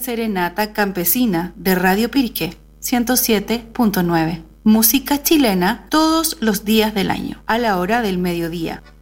Serenata Campesina de Radio Pirque 107.9. Música chilena todos los días del año, a la hora del mediodía.